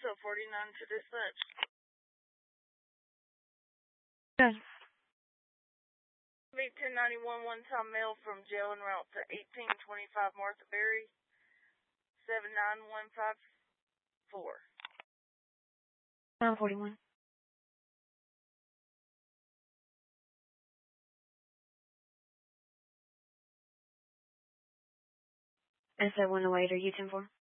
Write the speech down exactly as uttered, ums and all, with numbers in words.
So forty-nine to dispatch. Good. V ten ninety-one one-time mail from jail en route to eighteen twenty-five Martha Berry, seven nine one five four. nine forty-one. S O one oh eight, are you ten four?